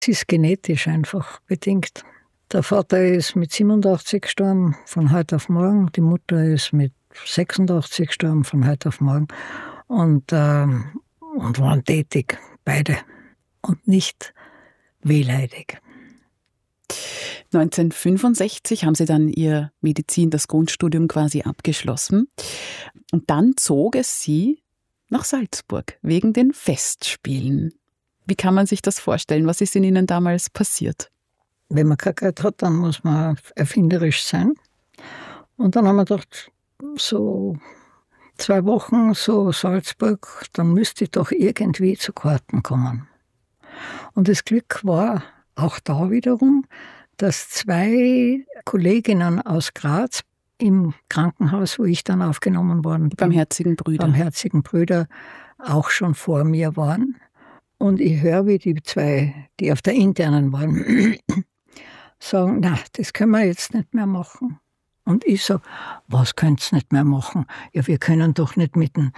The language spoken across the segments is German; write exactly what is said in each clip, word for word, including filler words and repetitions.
Es ist genetisch einfach bedingt. Der Vater ist mit siebenundachtzig gestorben, von heute auf morgen. Die Mutter ist mit sechsundachtzig gestorben, von heute auf morgen. Und, ähm, und waren tätig, beide. Und nicht wehleidig. neunzehnhundertfünfundsechzig haben Sie dann Ihr Medizin, das Grundstudium quasi abgeschlossen. Und dann zog es Sie nach Salzburg wegen den Festspielen. Wie kann man sich das vorstellen? Was ist in Ihnen damals passiert? Wenn man kein Geld hat, dann muss man erfinderisch sein. Und dann haben wir gedacht, so zwei Wochen, so Salzburg, dann müsste ich doch irgendwie zu Karten kommen. Und das Glück war auch da wiederum, dass zwei Kolleginnen aus Graz im Krankenhaus, wo ich dann aufgenommen worden bin, die Barmherzigen Brüder, Barmherzigen Brüder auch schon vor mir waren. Und ich höre, wie die zwei, die auf der internen waren, sagen, na, das können wir jetzt nicht mehr machen. Und ich sage, was könnt ihr nicht mehr machen? Ja, wir können doch nicht mit dem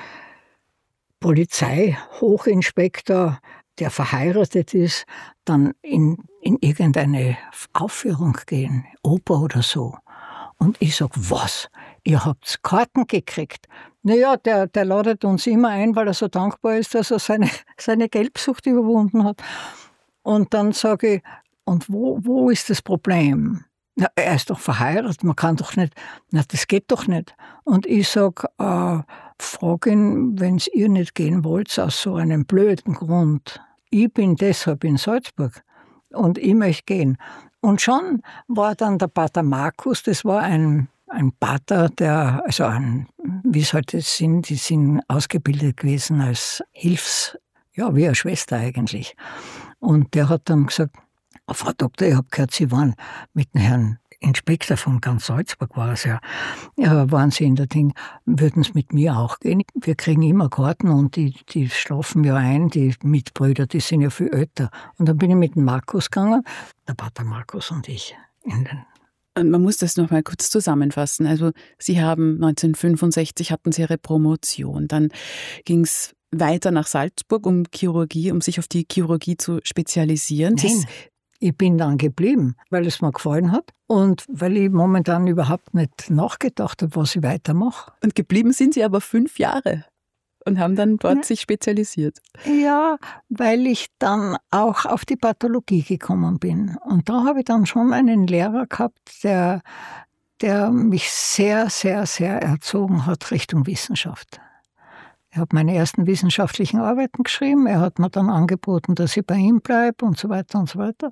Polizeihochinspektor, der verheiratet ist, dann in, in irgendeine Aufführung gehen, Oper oder so. Und ich sage, was? Ihr habt Karten gekriegt? Naja, der, der ladet uns immer ein, weil er so dankbar ist, dass er seine, seine Gelbsucht überwunden hat. Und dann sage ich, und wo, wo ist das Problem? Na, er ist doch verheiratet, man kann doch nicht, na, das geht doch nicht. Und ich sage, äh, frage ihn, wenn ihr nicht gehen wollt, aus so einem blöden Grund. Ich bin deshalb in Salzburg und ich möchte gehen. Und schon war dann der Pater Markus, das war ein, ein Pater, der, also ein, wie es halt sind, die sind ausgebildet gewesen als Hilfs, ja, wie eine Schwester eigentlich. Und der hat dann gesagt, Frau Doktor, ich habe gehört, Sie waren mit dem Herrn Inspektor von ganz Salzburg, war es ja, ja, waren Sie in der Ding, würden Sie mit mir auch gehen? Wir kriegen immer Karten und die, die schlafen ja ein, die Mitbrüder, die sind ja viel älter. Und dann bin ich mit dem Markus gegangen, der Pater Markus und ich. In den Und man muss das noch mal kurz zusammenfassen. Also Sie haben neunzehnhundertfünfundsechzig hatten Sie Ihre Promotion, dann ging es weiter nach Salzburg, um Chirurgie, um sich auf die Chirurgie zu spezialisieren. Nein. Ich bin dann geblieben, weil es mir gefallen hat und weil ich momentan überhaupt nicht nachgedacht habe, was ich weitermache. Und geblieben sind Sie aber fünf Jahre und haben dann dort ja. sich spezialisiert. Ja, weil ich dann auch auf die Pathologie gekommen bin. Und da habe ich dann schon einen Lehrer gehabt, der, der mich sehr, sehr, sehr erzogen hat Richtung Wissenschaft. Ich habe meine ersten wissenschaftlichen Arbeiten geschrieben. Er hat mir dann angeboten, dass ich bei ihm bleibe und so weiter und so weiter.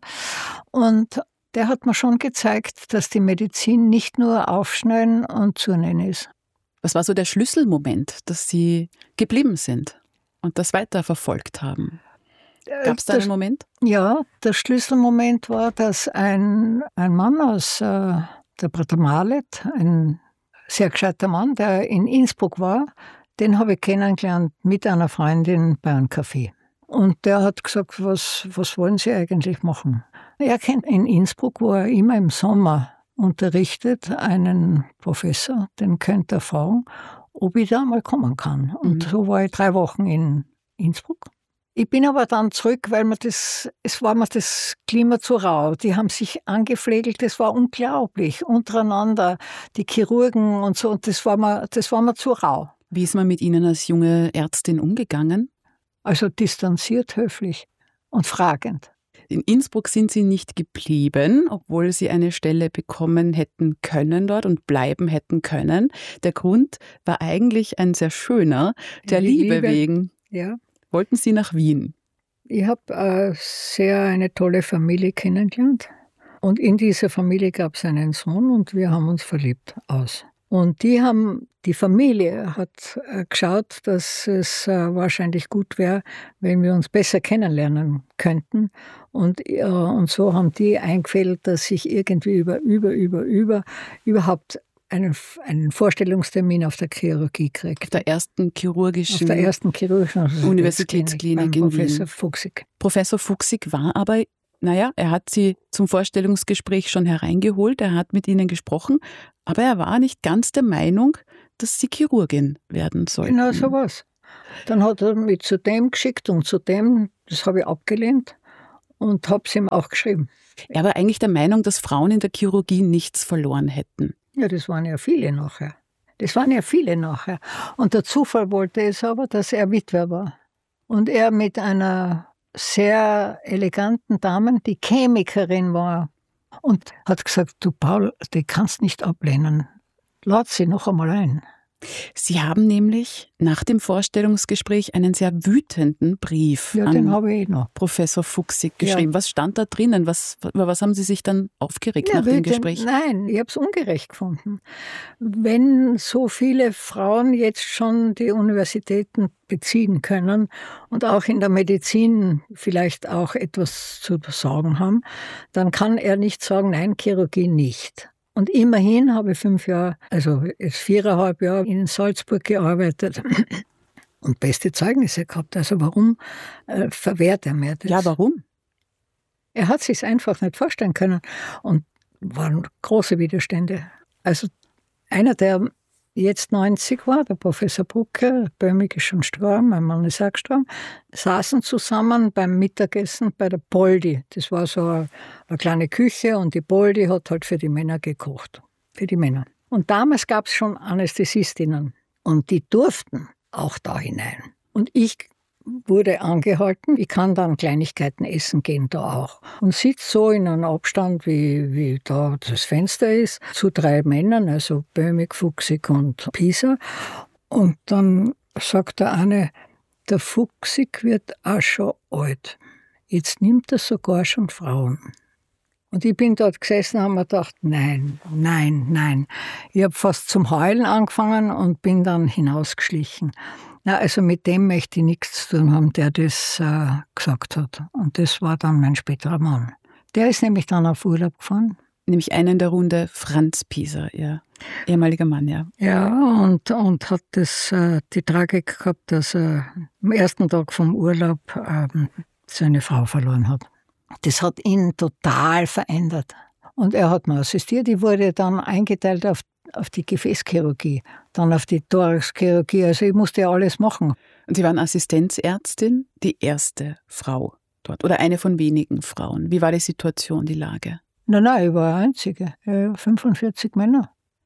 Und der hat mir schon gezeigt, dass die Medizin nicht nur aufschneiden und zunähen ist. Was war so der Schlüsselmoment, dass Sie geblieben sind und das weiterverfolgt haben? Gab es da einen Moment? Ja, der Schlüsselmoment war, dass ein, ein Mann aus äh, der Pater Marlet, ein sehr gescheiter Mann, der in Innsbruck war, den habe ich kennengelernt mit einer Freundin bei einem Café. Und der hat gesagt, was, was wollen Sie eigentlich machen? Er kennt in Innsbruck, wo er immer im Sommer unterrichtet, einen Professor, den könnte er fragen, ob ich da mal kommen kann. Und mhm. so war ich drei Wochen in Innsbruck. Ich bin aber dann zurück, weil mir das, es war mir das Klima zu rau. Die haben sich angepflegelt, das war unglaublich, untereinander, die Chirurgen und so, und das war mir, das war mir zu rau. Wie ist man mit Ihnen als junge Ärztin umgegangen? Also distanziert, höflich und fragend. In Innsbruck sind Sie nicht geblieben, obwohl Sie eine Stelle bekommen hätten können dort und bleiben hätten können. Der Grund war eigentlich ein sehr schöner, der Liebe, Liebe wegen. Ja. Wollten Sie nach Wien? Ich habe äh, sehr eine tolle Familie kennengelernt. Und in dieser Familie gab es einen Sohn und wir haben uns verliebt aus. Und die haben, die Familie hat äh, geschaut, dass es äh, wahrscheinlich gut wäre, wenn wir uns besser kennenlernen könnten. Und, äh, und so haben die eingefällt, dass ich irgendwie über, über, über, über überhaupt einen, einen Vorstellungstermin auf der Chirurgie kriege. Auf der ersten chirurgischen, auf der ersten chirurgischen Universitätsklinik in Professor Wien. Fuchsig. Professor Fuchsig war aber, naja, er hat Sie zum Vorstellungsgespräch schon hereingeholt, er hat mit Ihnen gesprochen, aber er war nicht ganz der Meinung, dass Sie Chirurgin werden sollten. Genau so was. Dann hat er mich zu dem geschickt und zu dem, das habe ich abgelehnt. und habe es ihm auch geschrieben. Er war eigentlich der Meinung, dass Frauen in der Chirurgie nichts verloren hätten. Ja, das waren ja viele nachher. Das waren ja viele nachher. Und der Zufall wollte es aber, dass er Witwer war. Und er mit einer sehr eleganten Dame, die Chemikerin war, und hat gesagt, du Paul, die kannst nicht ablehnen. Lad sie noch einmal ein. Sie haben nämlich nach dem Vorstellungsgespräch einen sehr wütenden Brief ja, an den habe ich noch. Professor Fuchsig geschrieben. Ja. Was stand da drinnen? Was, über was haben Sie sich dann aufgeregt ja, nach dem Gespräch? Nein, ich habe es ungerecht gefunden. Wenn so viele Frauen jetzt schon die Universitäten beziehen können und auch in der Medizin vielleicht auch etwas zu sagen haben, dann kann er nicht sagen, nein, Chirurgie nicht. Und immerhin habe ich fünf Jahre, also jetzt viereinhalb Jahre in Salzburg gearbeitet und beste Zeugnisse gehabt. Also warum äh, verwehrt er mir das? Ja, warum? Er hat sich einfach nicht vorstellen können und waren große Widerstände. Also einer, der jetzt neunzig war, der Professor Brucker, Böhmig ist schon gestorben, mein Mann ist auch gestorben, saßen zusammen beim Mittagessen bei der Poldi. Das war so eine, eine kleine Küche und die Poldi hat halt für die Männer gekocht. Für die Männer. Und damals gab es schon Anästhesistinnen und die durften auch da hinein. Und ich wurde angehalten, ich kann dann Kleinigkeiten essen gehen da auch. Und sitze so in einem Abstand, wie, wie da das Fenster ist, zu drei Männern, also Böhmig, Fuchsig und Pisa. Und dann sagt der eine, der Fuchsig wird auch schon alt. Jetzt nimmt er sogar schon Frauen. Und ich bin dort gesessen und habe mir gedacht, nein, nein, nein. Ich habe fast zum Heulen angefangen und bin dann hinausgeschlichen. Na, also mit dem möchte ich nichts zu tun haben, der das äh, gesagt hat. Und das war dann mein späterer Mann. Der ist nämlich dann auf Urlaub gefahren. Nämlich einen der Runde, Franz Pisa, Ihr ehemaliger Mann, ja. Ja, und, und hat das, äh, die Tragik gehabt, dass er am ersten Tag vom Urlaub äh, seine Frau verloren hat. Das hat ihn total verändert. Und er hat mir assistiert. Ich wurde dann eingeteilt auf auf die Gefäßchirurgie, dann auf die Thoraxchirurgie. Also ich musste ja alles machen. Und Sie waren Assistenzärztin, die erste Frau dort oder eine von wenigen Frauen. Wie war die Situation, die Lage? Nein, nein, ich war eine einzige. fünfundvierzig Männer.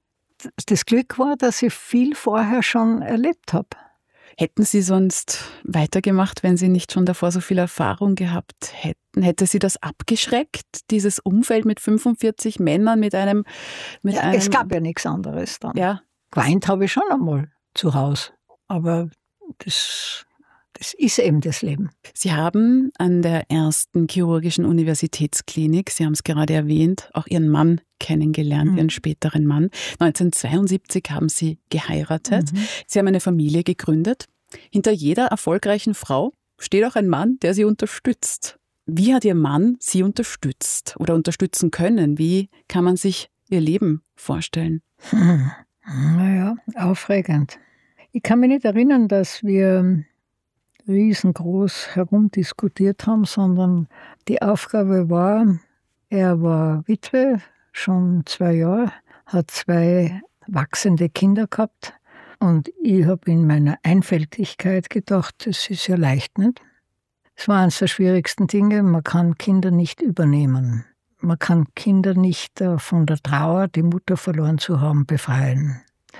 Das Glück war, dass ich viel vorher schon erlebt habe. Hätten Sie sonst weitergemacht, wenn Sie nicht schon davor so viel Erfahrung gehabt hätten? Hätte Sie das abgeschreckt, dieses Umfeld mit fünfundvierzig Männern, mit einem... Mit ja, einem es gab ja nichts anderes dann. Ja. Geweint habe ich schon einmal zu Hause, aber das, das ist eben das Leben. Sie haben an der ersten chirurgischen Universitätsklinik, Sie haben es gerade erwähnt, auch Ihren Mann kennengelernt, mhm. Ihren späteren Mann. neunzehnhundertzweiundsiebzig haben Sie geheiratet. Mhm. Sie haben eine Familie gegründet. Hinter jeder erfolgreichen Frau steht auch ein Mann, der Sie unterstützt. Wie hat Ihr Mann Sie unterstützt oder unterstützen können? Wie kann man sich Ihr Leben vorstellen? Hm. Naja, aufregend. Ich kann mich nicht erinnern, dass wir riesengroß herumdiskutiert haben, sondern die Aufgabe war, er war Witwe, schon zwei Jahre, hat zwei wachsende Kinder gehabt und ich habe in meiner Einfältigkeit gedacht, das ist ja leicht, nicht? Es war eines der schwierigsten Dinge, man kann Kinder nicht übernehmen. Man kann Kinder nicht von der Trauer, die Mutter verloren zu haben, befreien.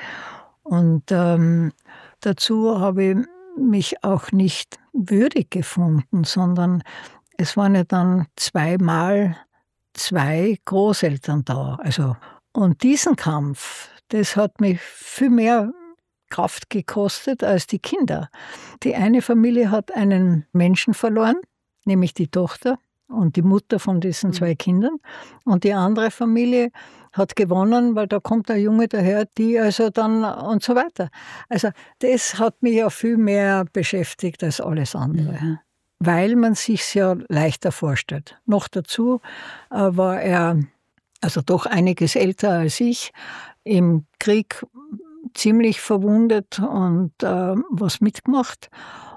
Und ähm, dazu habe ich mich auch nicht würdig gefunden, sondern es waren ja dann zweimal zwei Großeltern da. Also, und diesen Kampf, das hat mich viel mehr Kraft gekostet als die Kinder. Die eine Familie hat einen Menschen verloren, nämlich die Tochter und die Mutter von diesen zwei Kindern. Und die andere Familie hat gewonnen, weil da kommt der Junge daher, die also dann und so weiter. Also das hat mich ja viel mehr beschäftigt als alles andere. Mhm. Weil man sich ja leichter vorstellt. Noch dazu äh, war er also doch einiges älter als ich, im Krieg ziemlich verwundet und äh, was mitgemacht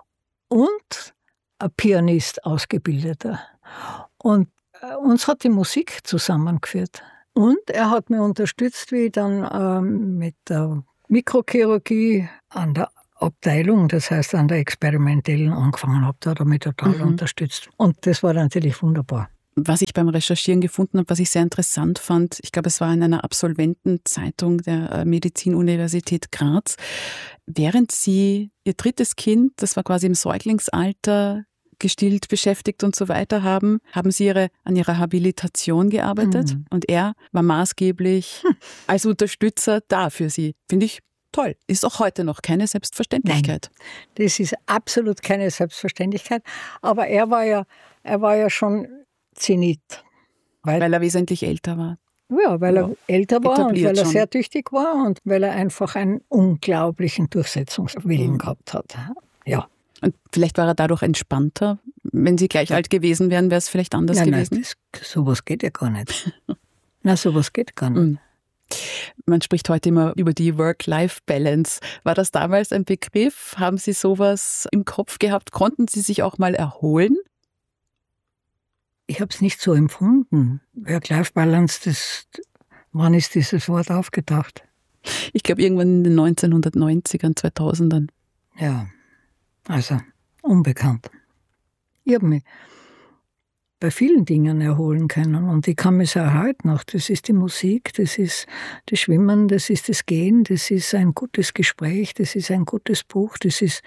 und ein Pianist ausgebildeter. Und äh, uns hat die Musik zusammengeführt. Und er hat mich unterstützt, wie ich dann ähm, mit der Mikrochirurgie an der Abteilung, das heißt an der experimentellen angefangen habe, da hat er mich total mhm. unterstützt. Und das war natürlich wunderbar. Was ich beim Recherchieren gefunden habe, was ich sehr interessant fand, ich glaube, es war in einer Absolventenzeitung der Medizinuniversität Graz, während Sie Ihr drittes Kind, das war quasi im Säuglingsalter, gestillt, beschäftigt und so weiter haben, haben Sie ihre, an ihrer Habilitation gearbeitet mhm. und er war maßgeblich hm. als Unterstützer da für Sie. Finde ich toll. Ist auch heute noch keine Selbstverständlichkeit. Nein, das ist absolut keine Selbstverständlichkeit. Aber er war ja, er war ja schon Zenit. Weil, weil er wesentlich älter war. Ja, weil ja. er älter war und weil er schon. sehr tüchtig war und weil er einfach einen unglaublichen Durchsetzungswillen mhm. gehabt hat. Ja. Und vielleicht war er dadurch entspannter. Wenn Sie gleich ja. alt gewesen wären, wäre es vielleicht anders nein, gewesen? Nein, das, sowas geht ja gar nicht. Nein, sowas geht gar nicht. Mhm. Man spricht heute immer über die Work-Life-Balance. War das damals ein Begriff? Haben Sie sowas im Kopf gehabt? Konnten Sie sich auch mal erholen? Ich habe es nicht so empfunden. Work-Life-Balance, das, wann ist dieses Wort aufgetaucht? Ich glaube irgendwann in den neunzehnhundertneunzigern, zweitausendern. Ja, also unbekannt. Ich habe mich bei vielen Dingen erholen können und ich kann mich auch heute noch. Das ist die Musik, das ist das Schwimmen, das ist das Gehen, das ist ein gutes Gespräch, das ist ein gutes Buch, das ist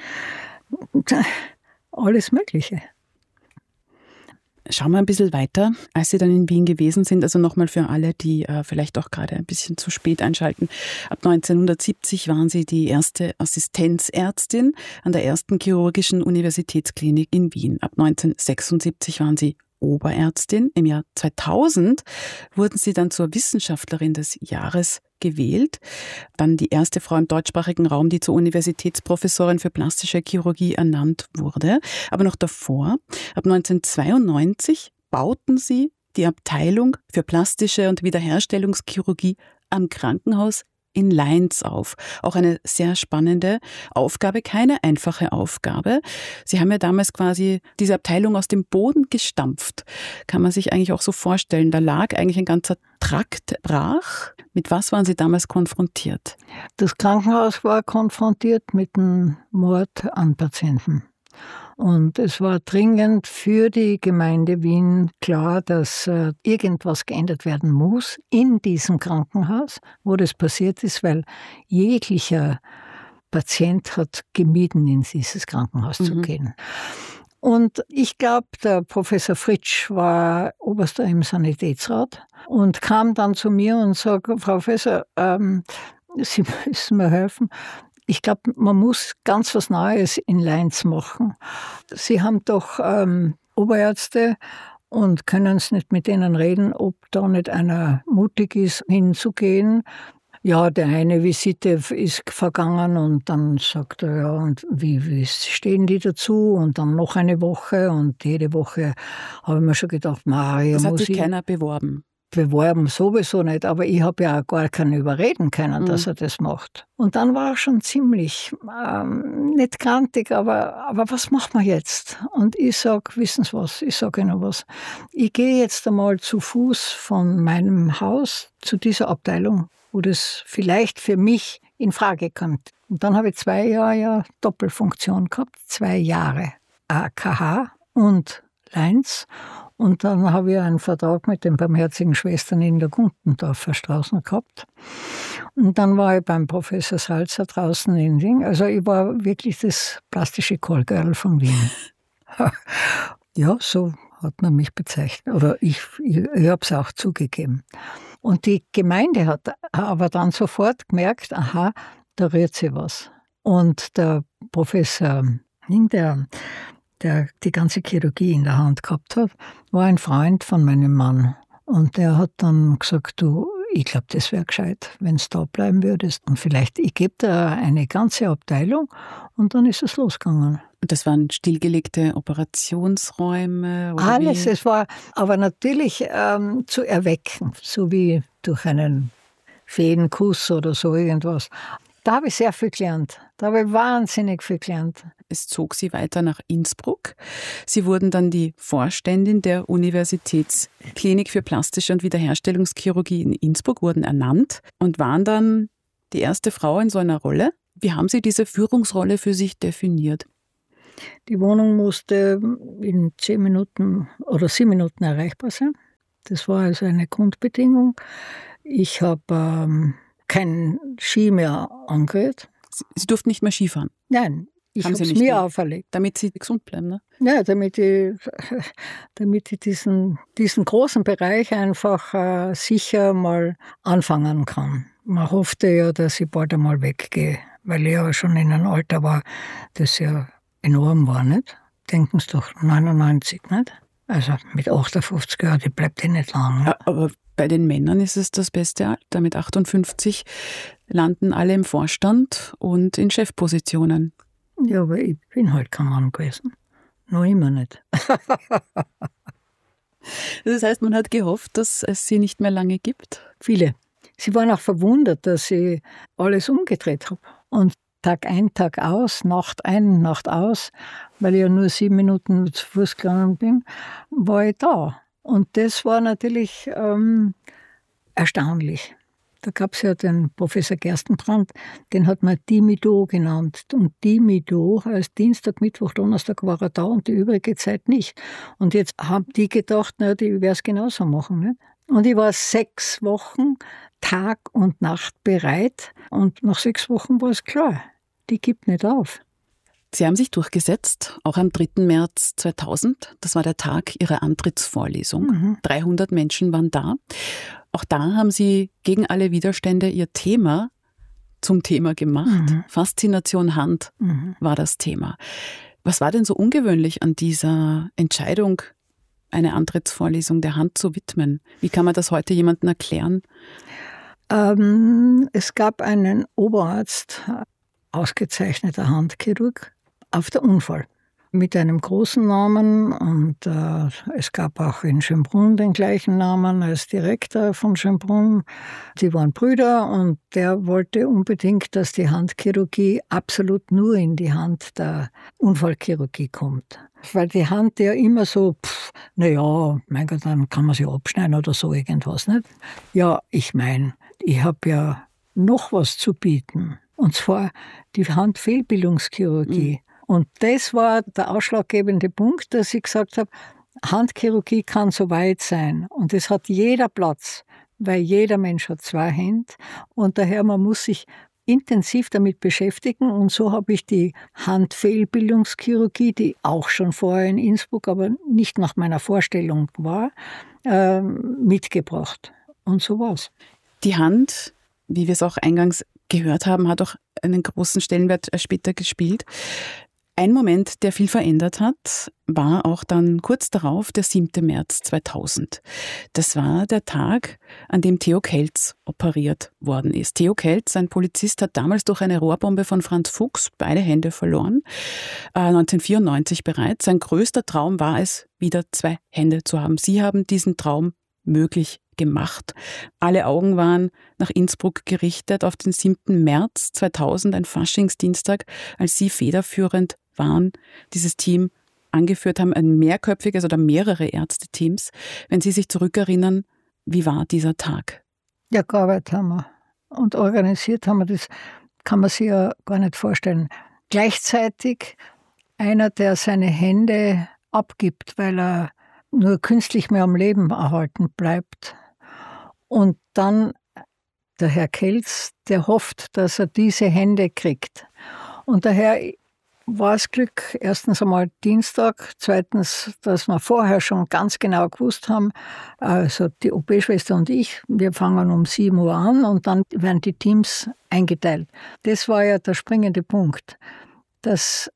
alles Mögliche. Schauen wir ein bisschen weiter, als Sie dann in Wien gewesen sind, also nochmal für alle, die äh, vielleicht auch gerade ein bisschen zu spät einschalten. Ab neunzehnhundertsiebzig waren Sie die erste Assistenzärztin an der ersten chirurgischen Universitätsklinik in Wien. Ab neunzehnhundertsechsundsiebzig waren Sie Oberärztin. Im Jahr zweitausend wurden Sie dann zur Wissenschaftlerin des Jahres gewählt. Dann die erste Frau im deutschsprachigen Raum, die zur Universitätsprofessorin für plastische Chirurgie ernannt wurde. Aber noch davor, ab neunzehnhundertzweiundneunzig, bauten Sie die Abteilung für plastische und Wiederherstellungschirurgie am Krankenhaus in Leins auf. Auch eine sehr spannende Aufgabe, keine einfache Aufgabe. Sie haben ja damals quasi diese Abteilung aus dem Boden gestampft. Kann man sich eigentlich auch so vorstellen. Da lag eigentlich ein ganzer Trakt brach. Mit was waren Sie damals konfrontiert? Das Krankenhaus war konfrontiert mit dem Mord an Patienten. Und es war dringend für die Gemeinde Wien klar, dass äh, irgendwas geändert werden muss in diesem Krankenhaus, wo das passiert ist, weil jeglicher Patient hat gemieden, in dieses Krankenhaus mhm. zu gehen. Und ich glaube, der Professor Fritsch war Oberster im Sanitätsrat und kam dann zu mir und sagte, Frau Professor, ähm, Sie müssen mir helfen. Ich glaube, man muss ganz was Neues in Leins machen. Sie haben doch ähm, Oberärzte und können es nicht mit denen reden, ob da nicht einer mutig ist, hinzugehen. Ja, der eine Visite ist vergangen und dann sagt er, ja, und wie, wie stehen die dazu? Und dann noch eine Woche und jede Woche habe ich mir schon gedacht, Maria, das hat muss sich ich keiner beworben. Beworben sowieso nicht, aber ich habe ja auch gar keinen überreden können, mhm. dass er das macht. Und dann war er schon ziemlich, ähm, nicht grantig, aber, aber was machen wir jetzt? Und ich sage, wissen Sie was, ich sage Ihnen was. Ich gehe jetzt einmal zu Fuß von meinem Haus zu dieser Abteilung, wo das vielleicht für mich in Frage kommt. Und dann habe ich zwei Jahre ja Doppelfunktion gehabt, zwei Jahre A K H und Leins. Und dann habe ich einen Vertrag mit den Barmherzigen Schwestern in der Guntendorfer Straße gehabt. Und dann war ich beim Professor Salzer draußen in Wien. Also ich war wirklich das plastische Callgirl von Wien. Ja, so hat man mich bezeichnet. Oder ich, ich, ich habe es auch zugegeben. Und die Gemeinde hat aber dann sofort gemerkt, aha, da rührt sich was. Und der Professor, der der die ganze Chirurgie in der Hand gehabt hat, war ein Freund von meinem Mann. Und der hat dann gesagt, du, ich glaube, das wäre gescheit, wenn du da bleiben würdest. Und vielleicht, ich gebe da eine ganze Abteilung. Und dann ist es losgegangen. Und das waren stillgelegte Operationsräume? Oder Alles, wie? Es war aber natürlich ähm, zu erwecken, so wie durch einen Feenkuss oder so irgendwas. Da habe ich sehr viel gelernt. Da habe ich wahnsinnig viel gelernt. Es zog Sie weiter nach Innsbruck. Sie wurden dann die Vorständin der Universitätsklinik für plastische und Wiederherstellungschirurgie in Innsbruck, wurden ernannt und waren dann die erste Frau in so einer Rolle. Wie haben Sie diese Führungsrolle für sich definiert? Die Wohnung musste in zehn Minuten oder sieben Minuten erreichbar sein. Das war also eine Grundbedingung. Ich habe ähm, keinen Ski mehr angerührt. Sie, Sie durften nicht mehr Skifahren? Nein, ich Haben habe Sie es nicht mir mehr? auferlegt. Damit Sie gesund bleiben, ne? Ja, damit ich, damit ich diesen, diesen großen Bereich einfach äh, sicher mal anfangen kann. Man hoffte ja, dass ich bald einmal weggehe, weil ich ja schon in einem Alter war, das ja enorm war, nicht? Denken Sie doch, neunundneunzig, nicht? Also mit achtundfünfzig Jahren, die bleibt eh nicht lang. Ja, aber bei den Männern ist es das beste Alter. Mit achtundfünfzig landen alle im Vorstand und in Chefpositionen. Ja, aber ich bin halt kein Mann gewesen. Noch immer nicht. Das heißt, man hat gehofft, dass es sie nicht mehr lange gibt? Viele. Sie waren auch verwundert, dass ich alles umgedreht habe. Und Tag ein, Tag aus, Nacht ein, Nacht aus, weil ich ja nur sieben Minuten zu Fuß gegangen bin, war ich da. Und das war natürlich ähm, erstaunlich. Da gab es ja den Professor Gerstenbrand, den hat man Dimido genannt. Und Dimido, als Dienstag, Mittwoch, Donnerstag war er da und die übrige Zeit nicht. Und jetzt haben die gedacht, na, die werden es genauso machen. Nicht? Und ich war sechs Wochen Tag und Nacht bereit. Und nach sechs Wochen war es klar, die gibt nicht auf. Sie haben sich durchgesetzt, auch am dritten März zweitausend. Das war der Tag Ihrer Antrittsvorlesung. Mhm. dreihundert Menschen waren da. Auch da haben Sie gegen alle Widerstände Ihr Thema zum Thema gemacht. Mhm. Faszination Hand Mhm. war das Thema. Was war denn so ungewöhnlich an dieser Entscheidung, eine Antrittsvorlesung der Hand zu widmen? Wie kann man das heute jemandem erklären? Ähm, es gab einen Oberarzt, ausgezeichneter Handchirurg, auf der Unfall. Mit einem großen Namen und äh, es gab auch in Schönbrunn den gleichen Namen als Direktor von Schönbrunn. Die waren Brüder und der wollte unbedingt, dass die Handchirurgie absolut nur in die Hand der Unfallchirurgie kommt. Weil die Hand ja immer so, pff, naja, mein Gott, dann kann man sie abschneiden oder so irgendwas, nicht? Ja, ich meine, ich habe ja noch was zu bieten. Und zwar die Handfehlbildungschirurgie. Mhm. Und das war der ausschlaggebende Punkt, dass ich gesagt habe, Handchirurgie kann so weit sein. Und es hat jeder Platz, weil jeder Mensch hat zwei Hände. Und daher, man muss sich intensiv damit beschäftigen. Und so habe ich die Handfehlbildungschirurgie, die auch schon vorher in Innsbruck, aber nicht nach meiner Vorstellung war, äh, mitgebracht. Und so war's. Die Hand, wie wir es auch eingangs gehört haben, hat auch einen großen Stellenwert später gespielt. Ein Moment, der viel verändert hat, war auch dann kurz darauf der siebte März zweitausend. Das war der Tag, an dem Theo Kelz operiert worden ist. Theo Kelz, ein Polizist, hat damals durch eine Rohrbombe von Franz Fuchs beide Hände verloren, äh, neunzehnhundertvierundneunzig bereits. Sein größter Traum war es, wieder zwei Hände zu haben. Sie haben diesen Traum möglich gemacht. Alle Augen waren nach Innsbruck gerichtet auf den siebten März zweitausend, ein Faschingsdienstag, als Sie federführend waren, dieses Team angeführt haben, ein mehrköpfiges oder mehrere Ärzteteams. Wenn Sie sich zurückerinnern, wie war dieser Tag? Ja, gearbeitet haben wir und organisiert haben wir das, kann man sich ja gar nicht vorstellen. Gleichzeitig einer, der seine Hände abgibt, weil er nur künstlich mehr am Leben erhalten bleibt. Und dann der Herr Kelz, der hofft, dass er diese Hände kriegt. Und daher war es Glück, erstens einmal Dienstag, zweitens, dass wir vorher schon ganz genau gewusst haben, also die O P-Schwester und ich, wir fangen um sieben Uhr an und dann werden die Teams eingeteilt. Das war ja der springende Punkt, dass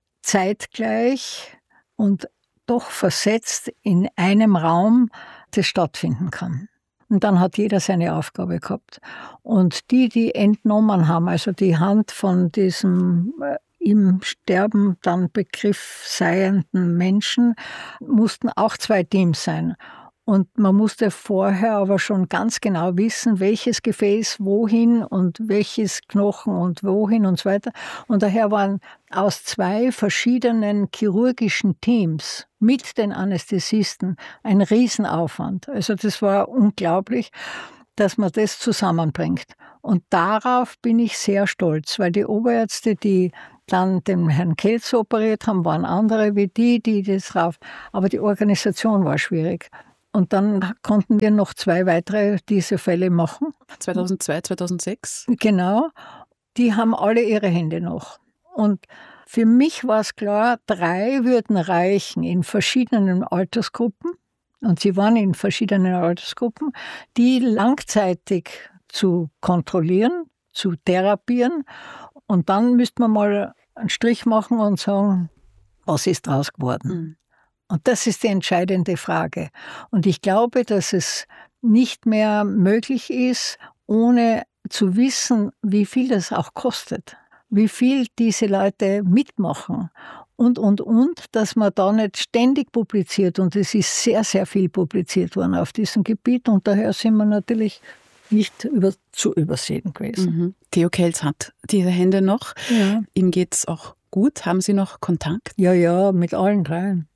zeitgleich und doch versetzt in einem Raum das stattfinden kann. Und dann hat jeder seine Aufgabe gehabt. Und die, die entnommen haben, also die Hand von diesem äh, im Sterben dann Begriff seienden Menschen, mussten auch zwei Teams sein. Und man musste vorher aber schon ganz genau wissen, welches Gefäß wohin und welches Knochen und wohin und so weiter. Und daher waren aus zwei verschiedenen chirurgischen Teams mit den Anästhesisten ein Riesenaufwand. Also das war unglaublich, dass man das zusammenbringt. Und darauf bin ich sehr stolz, weil die Oberärzte, die dann den Herrn Kelz operiert haben, waren andere wie die, die das drauf. Aber die Organisation war schwierig. Und dann konnten wir noch zwei weitere diese Fälle machen. zweitausendzwei, zweitausendsechs? Genau. Die haben alle ihre Hände noch. Und für mich war es klar, drei würden reichen in verschiedenen Altersgruppen. Und sie waren in verschiedenen Altersgruppen, die langzeitig zu kontrollieren, zu therapieren. Und dann müsste man mal einen Strich machen und sagen, was ist draus geworden? Mhm. Und das ist die entscheidende Frage. Und ich glaube, dass es nicht mehr möglich ist, ohne zu wissen, wie viel das auch kostet, wie viel diese Leute mitmachen und, und, und, dass man da nicht ständig publiziert. Und es ist sehr, sehr viel publiziert worden auf diesem Gebiet und daher sind wir natürlich nicht über, zu übersehen gewesen. Mhm. Theo Kelz hat diese Hände noch. Ja. Ihm geht es auch gut. Haben Sie noch Kontakt? Ja, ja, mit allen dreien.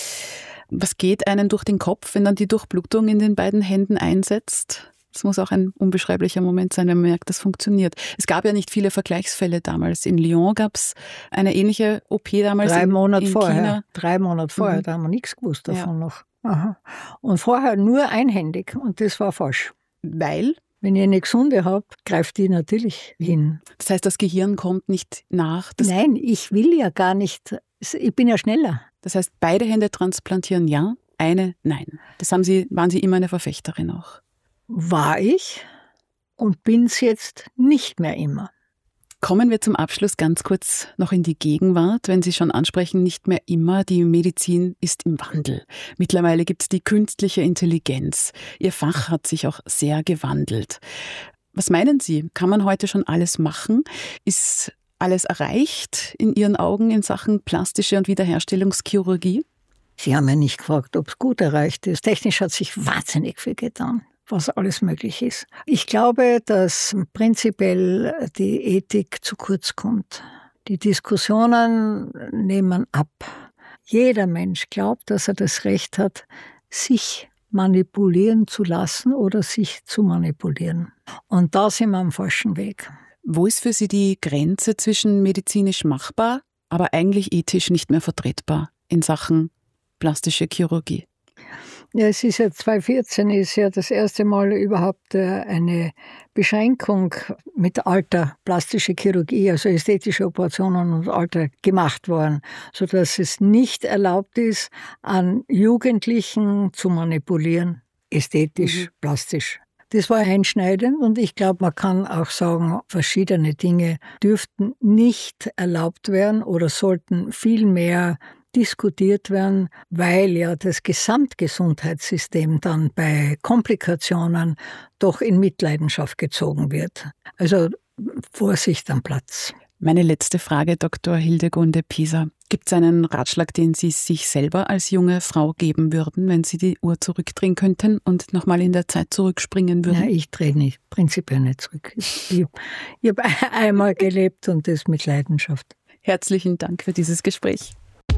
Was geht einem durch den Kopf, wenn dann die Durchblutung in den beiden Händen einsetzt? Das muss auch ein unbeschreiblicher Moment sein, wenn man merkt, das funktioniert. Es gab ja nicht viele Vergleichsfälle damals. In Lyon gab es eine ähnliche O P damals Drei in, Monate in vorher. China. Drei Monate vorher, Mhm. da haben wir nichts gewusst davon Ja. noch. Aha. Und vorher nur einhändig und das war falsch. Weil? Wenn ihr eine gesunde habt, greift die natürlich hin. Das heißt, das Gehirn kommt nicht nach. Das, Nein, ich will ja gar nicht. Ich bin ja schneller. das heißt, beide Hände transplantieren, ja, eine, nein. Das haben Sie, waren Sie immer eine Verfechterin auch. War ich und bin es jetzt nicht mehr immer. Kommen wir zum Abschluss ganz kurz noch in die Gegenwart. Wenn Sie schon ansprechen, nicht mehr immer, die Medizin ist im Wandel. Mittlerweile gibt es die künstliche Intelligenz. Ihr Fach hat sich auch sehr gewandelt. Was meinen Sie? Kann man heute schon alles machen? Ist alles erreicht in Ihren Augen in Sachen plastische und Wiederherstellungschirurgie? Sie haben ja nicht gefragt, ob es gut erreicht ist. Technisch hat sich wahnsinnig viel getan, was alles möglich ist. Ich glaube, dass prinzipiell die Ethik zu kurz kommt. Die Diskussionen nehmen ab. Jeder Mensch glaubt, dass er das Recht hat, sich manipulieren zu lassen oder sich zu manipulieren. Und da sind wir am falschen Weg. Wo ist für Sie die Grenze zwischen medizinisch machbar, aber eigentlich ethisch nicht mehr vertretbar in Sachen plastische Chirurgie? Ja, es ist ja zweitausendvierzehn ist ja das erste Mal überhaupt eine Beschränkung mit Alter, plastische Chirurgie, also ästhetische Operationen und Alter gemacht worden, sodass es nicht erlaubt ist, an Jugendlichen zu manipulieren, ästhetisch, mhm. plastisch. Das war einschneidend und ich glaube, man kann auch sagen, verschiedene Dinge dürften nicht erlaubt werden oder sollten viel mehr diskutiert werden, weil ja das Gesamtgesundheitssystem dann bei Komplikationen doch in Mitleidenschaft gezogen wird. Also Vorsicht am Platz. Meine letzte Frage, Doktor Hildegunde Pisa. Gibt es einen Ratschlag, den Sie sich selber als junge Frau geben würden, wenn Sie die Uhr zurückdrehen könnten und nochmal in der Zeit zurückspringen würden? Ja, ich drehe nicht, prinzipiell nicht zurück. Ich, ich habe einmal gelebt und das mit Leidenschaft. Herzlichen Dank für dieses Gespräch.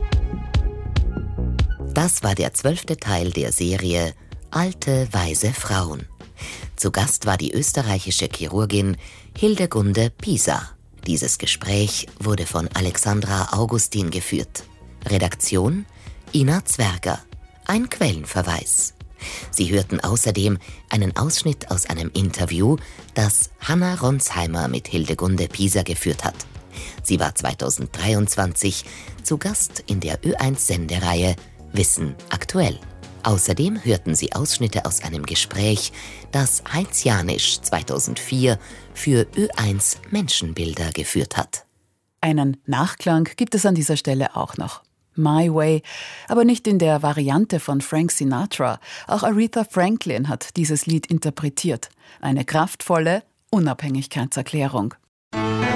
Das war der zwölfte Teil der Serie Alte, weise Frauen. Zu Gast war die österreichische Chirurgin Hildegunde Pisa. Dieses Gespräch wurde von Alexandra Augustin geführt. Redaktion Ina Zwerger. Ein Quellenverweis. Sie hörten außerdem einen Ausschnitt aus einem Interview, das Hanna Ronsheimer mit Hildegunde Pisa geführt hat. Sie war zweitausenddreiundzwanzig zu Gast in der Ö eins Sendereihe Wissen aktuell. Außerdem hörten Sie Ausschnitte aus einem Gespräch, das Heinz Janisch zweitausendvier für Ö eins Menschenbilder geführt hat. Einen Nachklang gibt es an dieser Stelle auch noch. My Way, aber nicht in der Variante von Frank Sinatra. Auch Aretha Franklin hat dieses Lied interpretiert. Eine kraftvolle Unabhängigkeitserklärung.